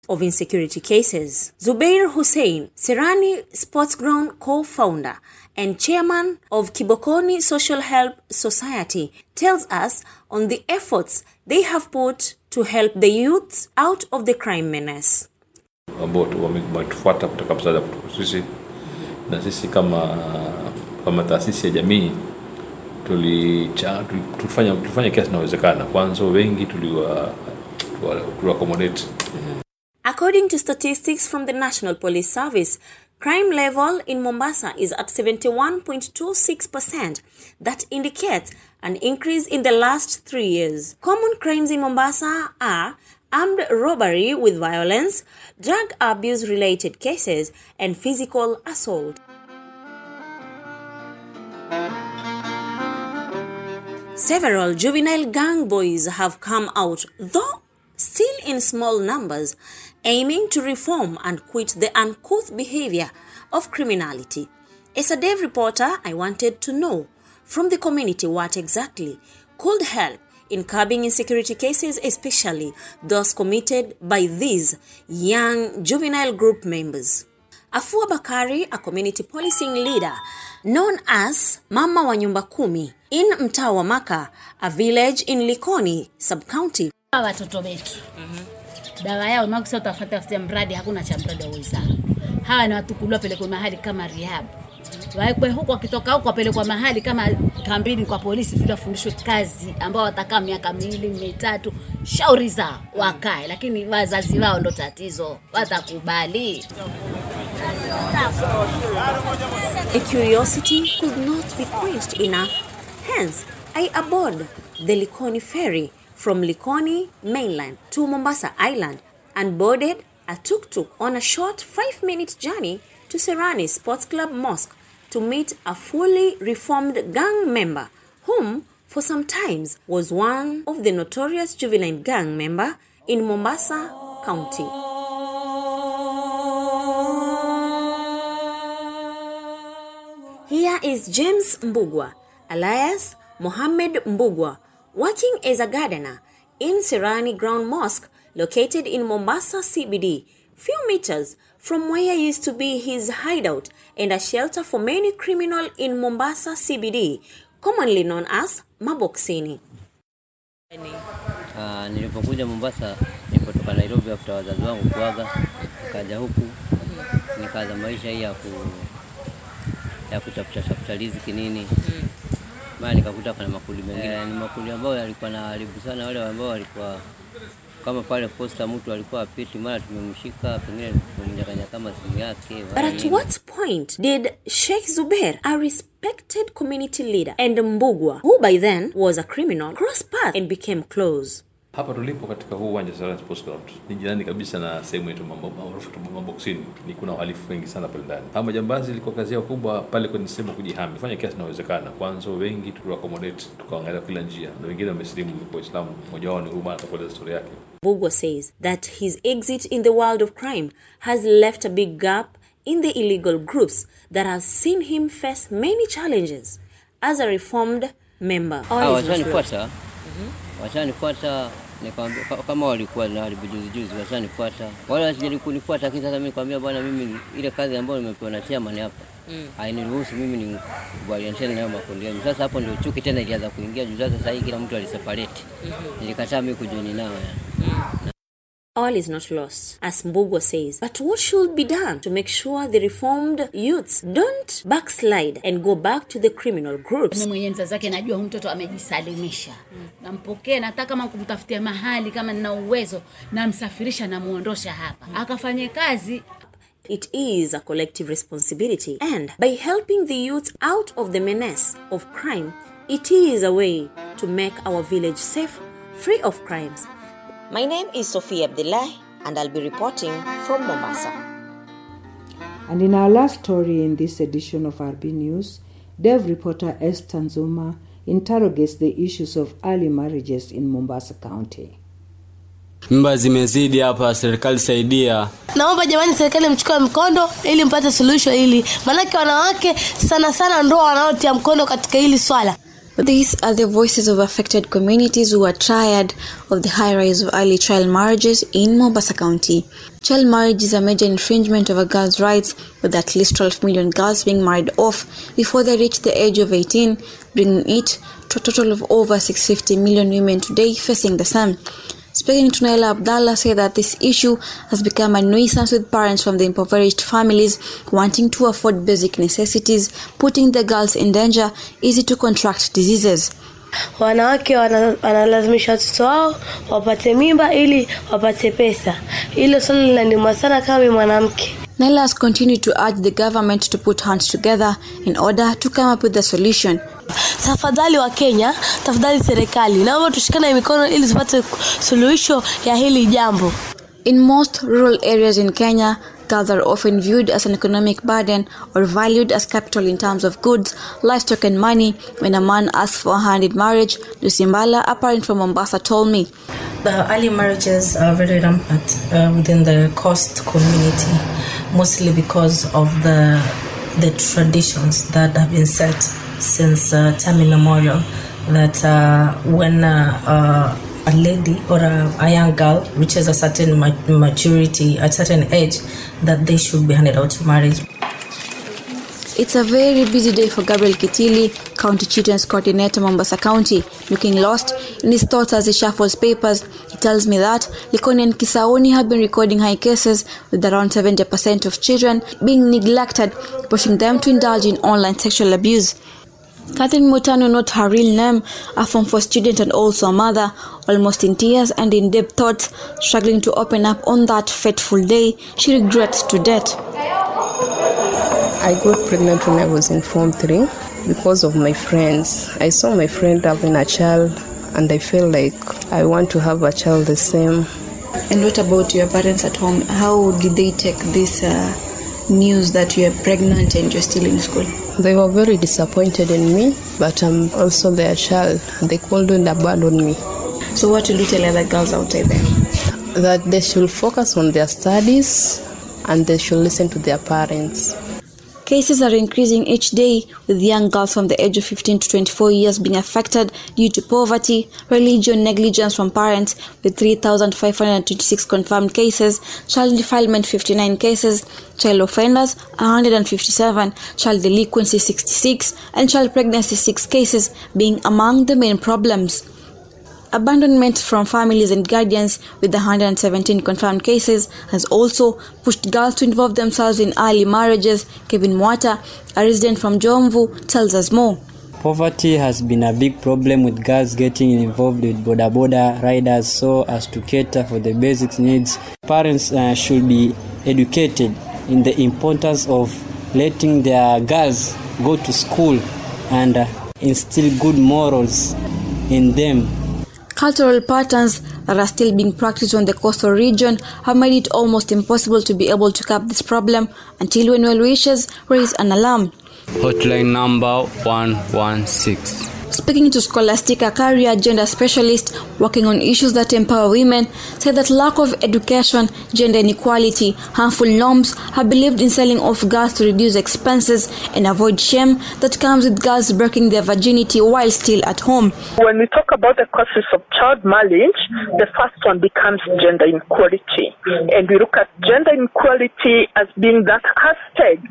of insecurity cases. Zubair Hussein, Serani Sports Ground co-founder and chairman of Kibokoni Social Help Society, tells us on the efforts they have put to help the youth out of the crime menace. Ambao wametufuata kutoka msaada kutoka sisi, na sisi kama taasisi ya jamii tulifanya kiasi kinachowezekana. Kwanza wengi tuliwa accommodate. According to statistics from the National Police Service, crime level in Mombasa is at 71.26%. That indicates an increase in the last 3 years. Common crimes in Mombasa are armed robbery with violence, drug abuse-related cases, and physical assault. Several juvenile gang boys have come out, though still in small numbers, aiming to reform and quit the uncouth behavior of criminality. As a Dave reporter, I wanted to know from the community what exactly could help in curbing insecurity cases, especially those committed by these young juvenile group members. Afua Bakari, a community policing leader known as Mama wa Nyumba Kumi in mtaa wa Maka, a village in Likoni sub-county. Watoto wetu. Dawa yao makisa utafuta mradi, hakuna cha mradi waweza. Hawa ni watukuliwa pelekwa mahali kama rehab. Waekwe huko, wakitoka huko pelekwa mahali kama kambini kwa polisi, fundishwe kazi ambao watakaa miaka 2, 3, shauri zao wakae, lakini wazazi wao ndo tatizo, watakubali. A curiosity could not be quenched enough. Hence, I aboard the Likoni ferry from Likoni mainland to Mombasa Island and boarded a tuk-tuk on a short 5-minute journey to Serani Sports Club Mosque to meet a fully reformed gang member whom for some times was one of the notorious juvenile gang member in Mombasa County. Here is James Mbugwa, alias Mohammed Mbugwa, working as a gardener in Serani Ground Mosque located in Mombasa CBD, few meters from where used to be his hideout and a shelter for many criminals in Mombasa CBD, commonly known as Maboksini. Nilipokuja Mombasa, nilipotoka Nairobi after wazazi wangu kuaga, nikaja huku, nikaanza maisha hii ya kutafuta riziki nini. Mara nikakuta kuna makundi mengine, ni makundi ambao yalikuwa na haribu sana, wale ambao walikuwa kama pale posta mtu alikuwa apiti, mara tumemshika, pengine tumemnyang'anya kama simu yake. But at what point did Sheikh Zubair, a respected community leader, and Mbugwa, who by then was a criminal, cross paths and became close? Hapa tulipo katika huu uwanja Serani Sports Ground ni jirani kabisa na sehemu yetu Maboksini. Ni kuna wahalifu wengi sana pale ndani. Hao majambazi ilikuwa kazi yao kubwa pale kwenye sehemu kujihami. Fanya kiasi kinachowezekana. Kwanza wengi tuliwa accommodate, tukaangalia kila njia. Na wengine wamesilimu kwa Uislamu. Mmoja wao ni Umar, atakueleza story yake. Mbugwa says that his exit in the world of crime has left a big gap in the illegal groups that has seen him face many challenges as a reformed member. Washanifuata nikamwambia kama walikuwa na juzi washanifuata. Wala wasijali kunifuata, lakini sasa mimi nikamwambia bwana, mimi ile kazi ambayo nimepewa na chairman hapa hainiruhusu mimi ni kubaliana nayo makundi yangu. Sasa hapo ndio chuki tena ilianza kuingia juu. Sasa hii kila mtu aliseparate. Nilikataa mimi kujoin nao. All is not lost, as Mbugwa says. But what should be done to make sure the reformed youths don't backslide and go back to the criminal groups? Mimi mwenyewe mzazi wake najua huyu mtoto amejisalimisha. Nampokea, nataka kama kumtafutia mahali kama nina uwezo, namsafirisha na muondosha hapa. Akafanye kazi. It is a collective responsibility, and by helping the youth out of the menace of crime, it is a way to make our village safe, free of crimes. My name is Sophia Abdullahi, and I'll be reporting from Mombasa. And in our last story in this edition of RB News, Dev reporter Esther Nzuma interrogates the issues of early marriages in Mombasa County. Mimba zimezidi hapa, serikali saidia. Naomba jamani serikali mchukue mkondo ili mpate solution hili. Maana wanawake sana ndoa wanaotia mkondo katika hili swala. These are the voices of affected communities who are tired of the high rise of early child marriages in Mombasa County. Child marriage is a major infringement of a girl's rights, with at least 12 million girls being married off before they reach the age of 18, bringing it to a total of over 650 million women today facing the same. Speaking to Naila Abdallah said that this issue has become a nuisance, with parents from the impoverished families wanting to afford basic necessities, putting the girls in danger, easy to contract diseases. Wanawake wanalazimisha watoto wao wapate mimba ili wapate pesa. Hilo swali linaniuma sana kama mwanamke. Naila has continued to urge the government to put hands together in order to come up with a solution. Tafadhali wa Kenya, tafadhali serikali, naomba tushikane mikono ili tupate suluhisho ya hili jambo. In most rural areas in Kenya, girls are often viewed as an economic burden or valued as capital in terms of goods, livestock and money. When a man asks for a hand in marriage, Lucy Mbala, a parent from Mombasa, told me, the early marriages are very rampant within the coast community, mostly because of the traditions that have been set since time immemorial, that when a lady or a young girl reaches a certain maturity, a certain age, that they should be handed out to marriage. It's a very busy day for Gabriel Kitili, County Children's Coordinator, Mombasa County. Looking lost in his thoughts as he shuffles papers, he tells me that Likoni and Kisauni have been recording high cases, with around 70% of children being neglected, pushing them to indulge in online sexual abuse. Catherine Mutano, not her real name, a Form 4 student and also a mother, almost in tears and in deep thoughts, struggling to open up on that fateful day she regrets to death. I got pregnant when I was in Form 3 because of my friends. I saw my friend having a child and I felt like I want to have a child the same. And what about your parents at home? How did they take this news that you are pregnant and you're still in school? They were very disappointed in me, but I'm also their child. They couldn't abandon me. So what will you tell other girls outside there? That they should focus on their studies and they should listen to their parents. Cases are increasing each day, with young girls from the age of 15 to 24 years being affected due to poverty, religion, negligence from parents, with 3,526 confirmed cases, child defilement 59 cases, child offenders 157, child delinquency 66, and child pregnancy 6 cases being among the main problems. Abandonment from families and guardians, with 117 confirmed cases, has also pushed girls to involve themselves in early marriages. Kevin Mwata, a resident from Jomvu, tells us more. Poverty has been a big problem, with girls getting involved with boda riders so as to cater for the basic needs. Parents should be educated in the importance of letting their girls go to school and instill good morals in them. Cultural patterns that are still being practiced on the coastal region have made it almost impossible to be able to curb this problem, until when well-wishers raise an alarm. Hotline number 116. Speaking to Scholastica Career, gender specialist working on issues that empower women, said that lack of education, gender inequality, harmful norms have believed in selling off girls to reduce expenses and avoid shame that comes with girls breaking their virginity while still at home. When we talk about the causes of child marriage, the first one becomes gender inequality. And we look at gender inequality as being that aspect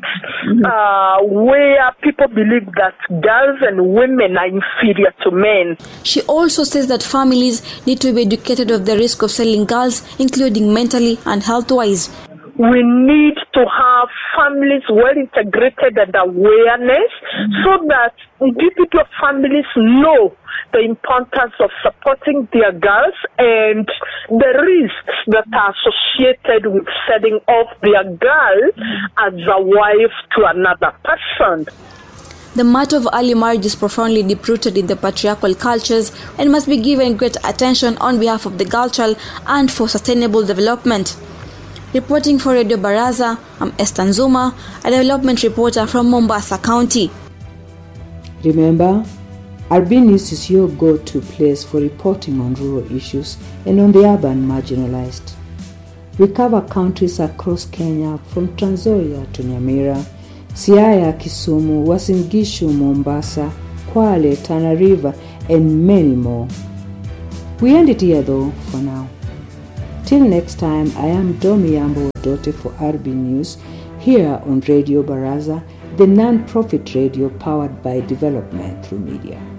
where people believe that girls and women are inferior to men. She also says that families need to be educated of the risk of selling girls, including mentally and health-wise. We need to have families well integrated and awareness so that individual families know the importance of supporting their girls and the risks that are associated with selling off their girl as a wife to another person. The matter of early marriage is profoundly deep-rooted in the patriarchal cultures and must be given great attention on behalf of the girl child and for sustainable development. Reporting for Radio Baraza, I'm Esther Nzuma, a development reporter from Mombasa County. Remember, Arbin News is your go-to place for reporting on rural issues and on the urban marginalized. We cover counties across Kenya from Trans Nzoia to Nyamira, Siaya, Kisumu, Uasin Gishu, Mombasa, Kwale, Tana River, and many more. We end it here though for now. Till next time, I am Domi Yambo Dote for RB News here on Radio Baraza, the non-profit radio powered by development through media.